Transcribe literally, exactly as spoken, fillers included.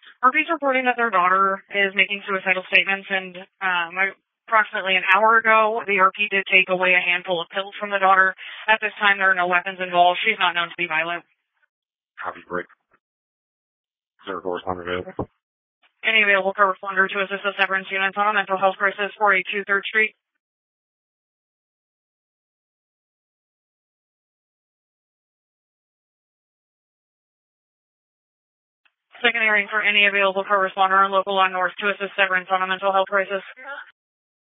Harvey's reporting that their daughter is making suicidal statements, and um, approximately an hour ago, the R P did take away a handful of pills from the daughter. At this time, there are no weapons involved. She's not known to be violent. Copy, break. Is there a correspondent available? Any available correspondent to assist the severance units on a mental health crisis, four eighty-two third Street? Second hearing for any available correspondent on local law north to assist severance on a mental health crisis.